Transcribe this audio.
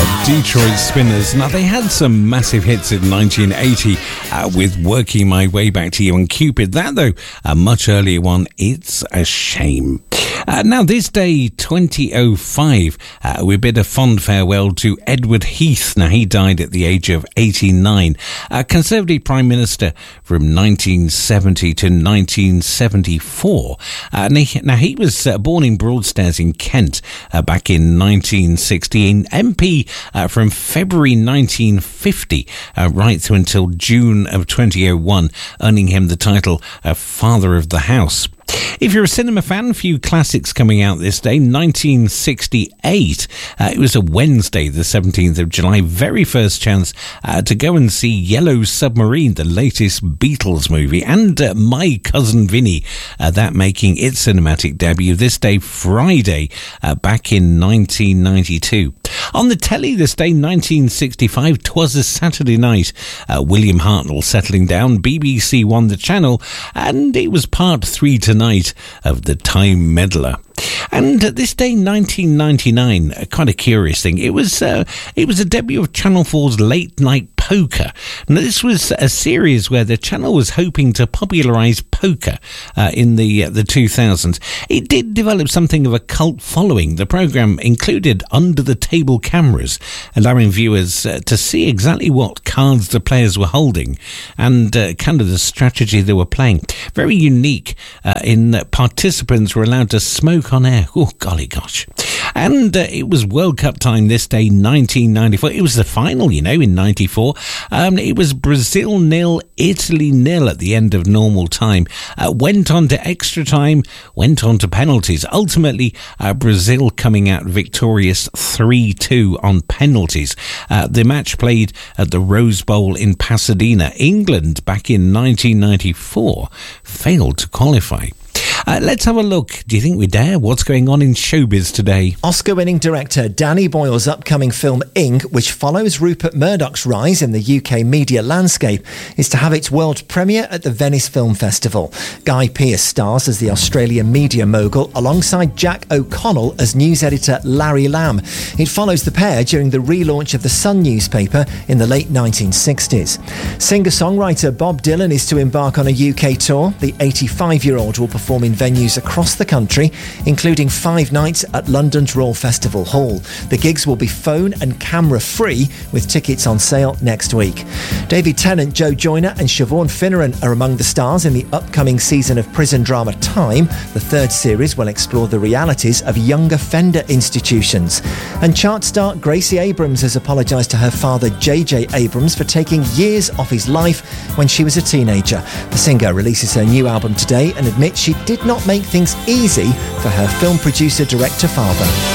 Detroit Spinners. Now, they had some massive hits in 1980 with Working My Way Back to You and Cupid. That, though, a much earlier one, It's a Shame. Now, this day, 2005, we bid a fond farewell to Edward Heath. Now, he died at the age of 89. Conservative Prime Minister from 1970 to 1974. Now, he was born in Broadstairs in Kent back in 1960. MP from February 1950 right through until June of 2001, earning him the title Father of the House. If you're a cinema fan, a few classics coming out this day. 1968, it was a Wednesday, the 17th of July, very first chance to go and see Yellow Submarine, the latest Beatles movie, and My Cousin Vinny, that making its cinematic debut this day, Friday, back in 1992. On the telly this day, 1965, 'Twas a Saturday Night, William Hartnell settling down, BBC won the channel, and it was part 3 tonight of the Time Meddler. And this day, 1999, quite a curious thing. It was a debut of Channel 4's Late Night Poker. Now, this was a series where the channel was hoping to popularise poker in the 2000s. It did develop something of a cult following. The programme included under-the-table cameras, allowing viewers to see exactly what cards the players were holding and kind of the strategy they were playing. Very unique in that participants were allowed to smoke on air. Oh, golly gosh. And it was World Cup time this day, 1994. It was the final, in 94. It was Brazil 0, Italy 0 at the end of normal time. Went on to extra time, went on to penalties. Ultimately, Brazil coming out victorious 3-2 on penalties. The match played at the Rose Bowl in Pasadena. England, back in 1994, failed to qualify. Let's have a look. Do you think we dare? What's going on in showbiz today? Oscar-winning director Danny Boyle's upcoming film Ing, which follows Rupert Murdoch's rise in the UK media landscape, is to have its world premiere at the Venice Film Festival. Guy Pearce stars as the Australian media mogul alongside Jack O'Connell as news editor Larry Lamb. It follows the pair during the relaunch of the Sun newspaper in the late 1960s. Singer-songwriter Bob Dylan is to embark on a UK tour. The 85-year-old will perform in venues across the country, including 5 nights at London's Royal Festival Hall. The gigs will be phone and camera free, with tickets on sale next week. David Tennant, Joe Joyner and Siobhan Finneran are among the stars in the upcoming season of prison drama Time. The 3rd series will explore the realities of young offender institutions. And chart star Gracie Abrams has apologised to her father J.J. Abrams for taking years off his life when she was a teenager. The singer releases her new album today and admits she did not make things easy for her film producer director father.